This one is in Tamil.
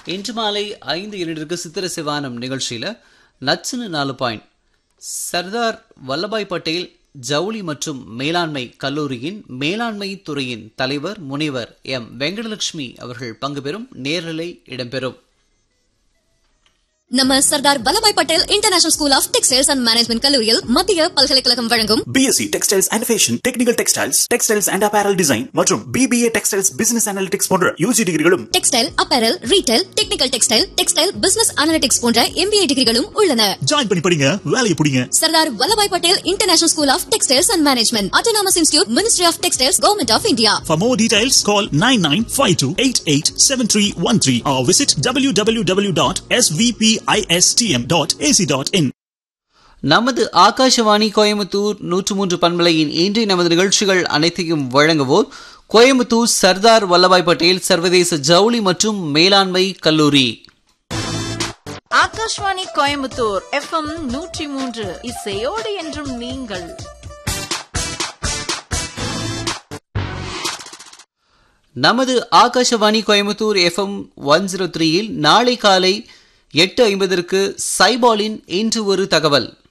இன்று மாலை 5:02 சித்திர சிவானம் நிகழ்ச்சியில் நச்சுன்னு 4 பாயிண்ட் சர்தார் வல்லபாய் பட்டேல் ஜவுளி மற்றும் மேலாண்மை கல்லூரியின் மேலாண்மை துறையின் தலைவர் முனைவர் எம் வெங்கடலட்சுமி அவர்கள் பங்கு பெறும் நேரலை இடம்பெறும். நம்ம Sardar Vallabhbhai Patel international school of textiles and management கல்லூரியில் மத்திய பல்கலைக்கழகம் வழங்கும் BSc textiles and fashion, technical textiles and apparel design மற்றும் பிபிஏ டெக்ஸ்டைல்ஸ் பிசினஸ் அனாலிட்டிக்ஸ் போன்ற UG டிகிரிகளும், textile, apparel, retail, technical textile business analytics போன்ற எம்பிஏ டிகிரிகளும் உள்ளன. ஜாயின் பண்ணி படிங்க, வேலையை பிடிங்க. Sardar Vallabhbhai Patel international school of textiles and management, autonomous institute, ministry of textiles, government of India. For more details, call 9952887313 or visit www.svpistm.ac.in. நமது ஆகாஷவாணி கோயம்புத்தூர் 103 பண்பலையின் இன்றைய நமது நிகழ்ச்சிகள் அனைத்தையும் வழங்குவோர் கோயம்புத்தூர் சர்தார் வல்லபாய் பட்டேல் சர்வதேச ஜவுளி மற்றும் மேலாண்மை கல்லூரி. ஆகாஷ்வாணி கோயம்புத்தூர் FM 103 இசையோடு என்றும் நீங்கள். நமது ஆகாஷவாணி கோயம்புத்தூர் FM 103 நாளை காலை 8:50 சைபாலின் இன்று ஒரு தகவல்.